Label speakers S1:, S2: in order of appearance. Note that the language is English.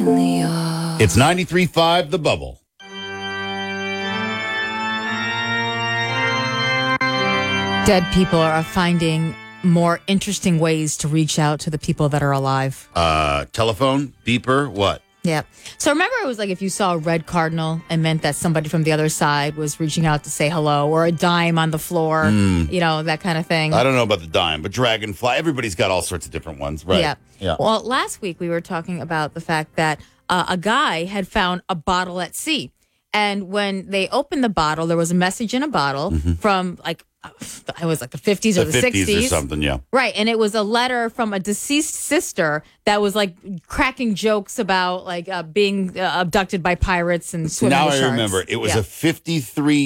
S1: It's 93.5 The Bubble.
S2: Dead people are finding more interesting ways to reach out to the people that are alive.
S1: Telephone, beeper, what?
S2: Yeah. So remember, it was like if you saw a red cardinal, it meant that somebody from the other side was reaching out to say hello, or a dime on the floor, that kind of thing.
S1: I don't know about the dime, but dragonfly, everybody's got all sorts of different ones, right?
S2: Yeah. Well, last week we were talking about the fact that a guy had found a bottle at sea. And when they opened the bottle, there was a message in a bottle from it was like the 50s or the 60s
S1: or something, yeah.
S2: Right. And it was a letter from a deceased sister that was like cracking jokes about being abducted by pirates and swimming with sharks.
S1: Now I remember. It was a 53